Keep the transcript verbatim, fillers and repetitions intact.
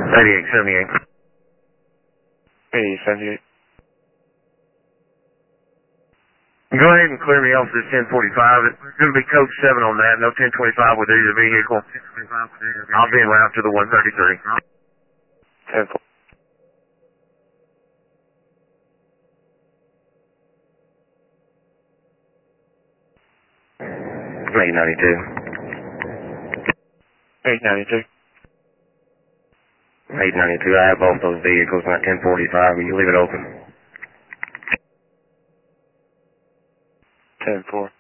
eighty-eight seventy-eight. eighty-eight seventy-eight. Go ahead and clear me off this ten forty-five. It's going to be code seven on that. No ten twenty-five with either vehicle. I'll be en route to the one thirty-three. ten four. eight ninety-two. eight ninety-two. eight ninety-two. I have both those vehicles in that ten forty-five. Will you leave it open? ten four.